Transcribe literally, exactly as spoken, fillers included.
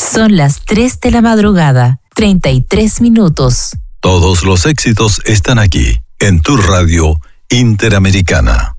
Son las tres de la madrugada, treinta y tres minutos. Todos los éxitos están aquí, en tu radio Interamericana.